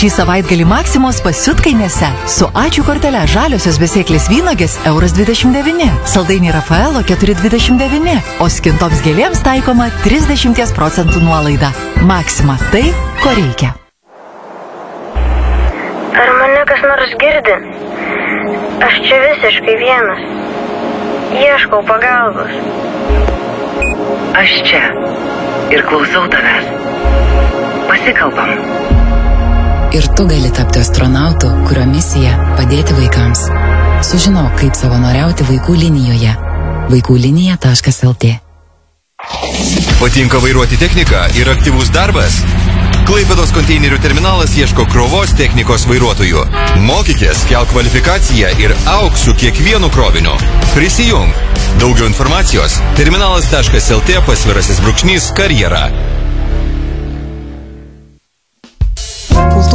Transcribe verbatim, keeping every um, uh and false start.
Šį savaitgalį Maksimos pasiutkainėse su ačiū kortele žaliosios besėklės vynogės euras dvidešimt devyni, saldainiai Rafaelo keturi dvidešimt devyni, o skintoms gėlėms taikoma trisdešimt procentų nuolaida. Maksima – tai, ko reikia. Ar mane kas nors girdi? Aš čia visiškai vienas. Ieškau pagalbos. Aš čia ir klausau tavęs. Pasikalbam. Ir tu gali tapti astronautu, kurio misija – padėti vaikams. Sužinok, kaip savanoriauti vaikų linijoje. vaikų linija taškas el tė. Patinka vairuoti techniką ir aktyvus darbas? Klaipėdos konteinerių terminalas ieško krovos technikos vairuotojų. Mokykės, kelk kvalifikaciją ir auk su kiekvienu kroviniu. Prisijung. Daugiau informacijos terminalas taškas el tė pasvirasis brūkšnys karjera.